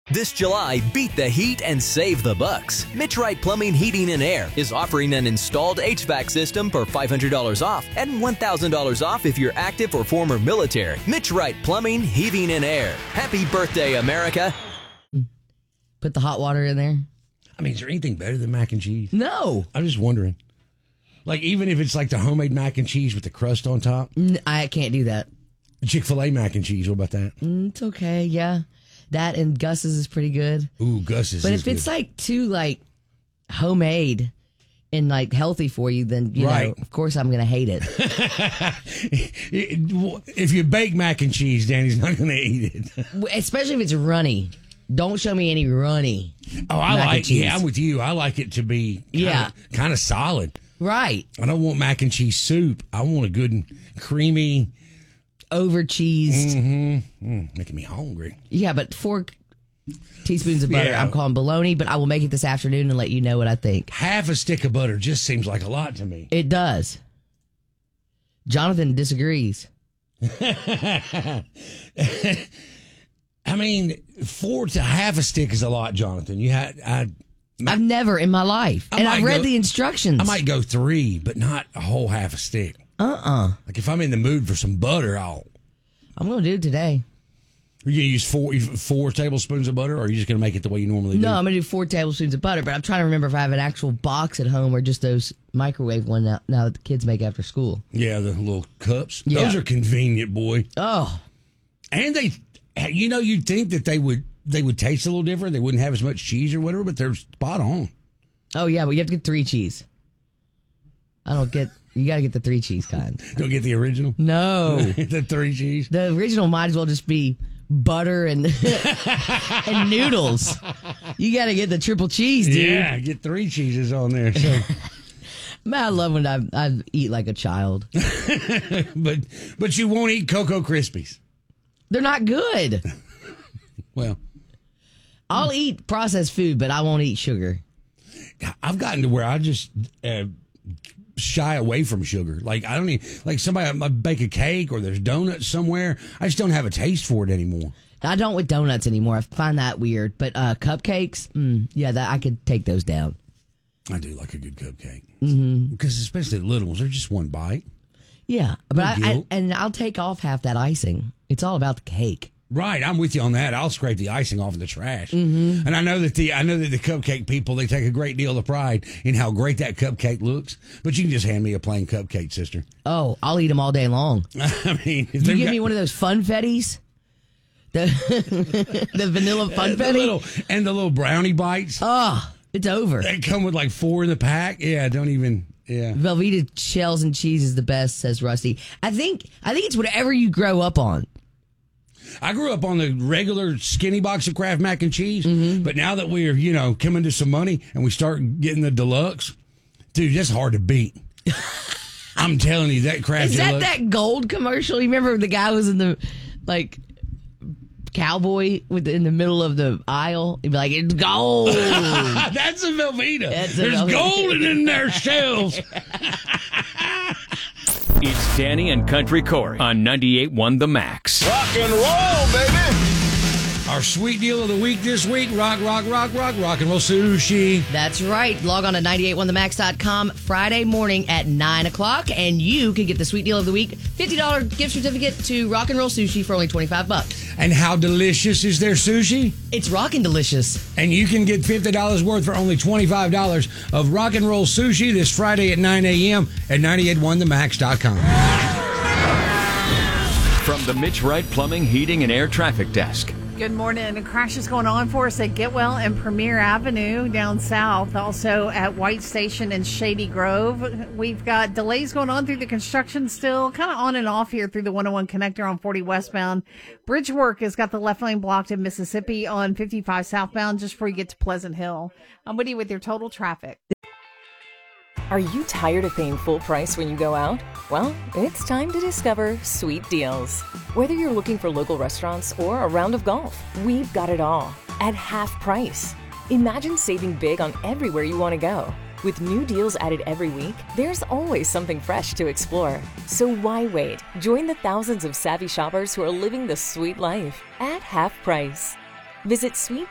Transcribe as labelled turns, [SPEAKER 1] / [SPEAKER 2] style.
[SPEAKER 1] This July, beat the heat and save the bucks. Mitch Wright Plumbing, Heating, and Air is offering an installed HVAC system for $500 off and $1,000 off if you're active or former military. Mitch Wright Plumbing, Heating, and Air. Happy birthday, America.
[SPEAKER 2] Put the hot water in there.
[SPEAKER 3] I mean, is there anything better than mac and cheese?
[SPEAKER 2] No.
[SPEAKER 3] I'm just wondering. Like, even if it's like the homemade mac and cheese with the crust on top?
[SPEAKER 2] I can't do that.
[SPEAKER 3] Chick-fil-A mac and cheese, what about that?
[SPEAKER 2] It's okay, yeah. That and Gus's is pretty good.
[SPEAKER 3] Ooh, Gus's
[SPEAKER 2] But
[SPEAKER 3] is
[SPEAKER 2] if it's
[SPEAKER 3] good.
[SPEAKER 2] like too like homemade and like healthy for you, then you know, of course I'm gonna hate it.
[SPEAKER 3] If you bake mac and cheese, Danny's not gonna eat it.
[SPEAKER 2] Especially if it's runny. Don't show me any runny.
[SPEAKER 3] Oh, I
[SPEAKER 2] mac
[SPEAKER 3] like
[SPEAKER 2] and cheese.
[SPEAKER 3] Yeah, I'm with you. I like it to be kind of solid.
[SPEAKER 2] Right.
[SPEAKER 3] I don't want mac and cheese soup. I want a good and creamy,
[SPEAKER 2] over cheesed.
[SPEAKER 3] Making me hungry.
[SPEAKER 2] Yeah, but 4 teaspoons of butter.
[SPEAKER 3] Yeah.
[SPEAKER 2] I'm calling bologna, but I will make it this afternoon and let you know what I think.
[SPEAKER 3] Half a stick of butter just seems like a lot to me.
[SPEAKER 2] It does. Jonathan disagrees.
[SPEAKER 3] I mean, 4 to half a stick is a lot, Jonathan.
[SPEAKER 2] I've never in my life. And I've read the instructions.
[SPEAKER 3] I might go 3, but not a whole half a stick. Like if I'm in the mood for some butter,
[SPEAKER 2] I'm going to do it today.
[SPEAKER 3] Are you going to use 4 tablespoons of butter, or are you just going to make it the way you normally do?
[SPEAKER 2] No, I'm going to do 4 tablespoons of butter, but I'm trying to remember if I have an actual box at home or just those microwave one now that the kids make after school.
[SPEAKER 3] Yeah, the little cups.
[SPEAKER 2] Yeah.
[SPEAKER 3] Those are convenient, boy.
[SPEAKER 2] Oh.
[SPEAKER 3] And you'd think that they would taste a little different. They wouldn't have as much cheese or whatever, but they're spot on.
[SPEAKER 2] Oh, yeah, but you have to get 3 cheese. You got to get the 3 cheese kind.
[SPEAKER 3] Don't get the original?
[SPEAKER 2] No.
[SPEAKER 3] The 3 cheese?
[SPEAKER 2] The original might as well just be butter and and noodles. You got to get the triple cheese, dude.
[SPEAKER 3] Yeah, get 3 cheeses on there. So.
[SPEAKER 2] Man, I love when I eat like a child.
[SPEAKER 3] but you won't eat Cocoa Krispies.
[SPEAKER 2] They're not good.
[SPEAKER 3] Well,
[SPEAKER 2] I'll eat processed food, but I won't eat sugar.
[SPEAKER 3] I've gotten to where I just shy away from sugar. Like I don't even like somebody I bake a cake or there's donuts somewhere. I just don't have a taste for it anymore.
[SPEAKER 2] I don't with donuts anymore. I find that weird. But cupcakes, that I could take those down.
[SPEAKER 3] I do like a good cupcake because especially the little ones, they're just one bite.
[SPEAKER 2] Yeah, but I'll take off half that icing. It's all about the cake.
[SPEAKER 3] Right, I'm with you on that. I'll scrape the icing off in the trash. And I know that the cupcake people, they take a great deal of pride in how great that cupcake looks. But you can just hand me a plain cupcake, sister.
[SPEAKER 2] Oh, I'll eat them all day long.
[SPEAKER 3] I mean,
[SPEAKER 2] you give me one of those funfettis, the vanilla funfetti,
[SPEAKER 3] and the little brownie bites.
[SPEAKER 2] Oh, it's over.
[SPEAKER 3] They come with like 4 in the pack. Yeah, don't even. Yeah,
[SPEAKER 2] Velveeta shells and cheese is the best, says Rusty. I think it's whatever you grow up on.
[SPEAKER 3] I grew up on the regular skinny box of Kraft mac and cheese, but now that we're, coming to some money and we start getting the deluxe, dude, that's hard to beat. I'm telling you, that Kraft
[SPEAKER 2] Is
[SPEAKER 3] deluxe.
[SPEAKER 2] that gold commercial? You remember the guy was in the, cowboy in the middle of the aisle? He'd be like, it's gold.
[SPEAKER 3] That's a Velveeta. There's gold in their shells.
[SPEAKER 4] It's Danny and Country Corey on 98.1 The Max.
[SPEAKER 5] Rock and roll, baby.
[SPEAKER 3] Our sweet deal of the week this week, rock and roll sushi.
[SPEAKER 2] That's right. Log on to 981themax.com Friday morning at 9 o'clock, and you can get the sweet deal of the week, $50 gift certificate to Rock and Roll Sushi for only $25.
[SPEAKER 3] And how delicious is their sushi?
[SPEAKER 2] It's rockin' delicious.
[SPEAKER 3] And you can get $50 worth for only $25 of Rock and Roll Sushi this Friday at 9 a.m. at 981themax.com.
[SPEAKER 4] From the Mitch Wright Plumbing, Heating, and Air Traffic Desk.
[SPEAKER 6] Good morning. A crash is going on for us at Getwell and Premier Avenue down south. Also at White Station and Shady Grove. We've got delays going on through the construction still, kind of on and off here through the 101 connector on 40 westbound. Bridge work has got the left lane blocked in Mississippi on 55 southbound just before you get to Pleasant Hill. I'm with you with your total traffic.
[SPEAKER 7] Are you tired of paying full price when you go out? Well, it's time to discover Sweet Deals. Whether you're looking for local restaurants or a round of golf, we've got it all at half price. Imagine saving big on everywhere you want to go. With new deals added every week, there's always something fresh to explore. So why wait? Join the thousands of savvy shoppers who are living the sweet life at half price. Visit